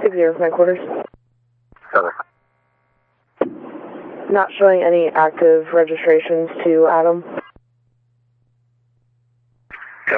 6-0 for my quarters. Cover. Not showing any active registrations to Adam.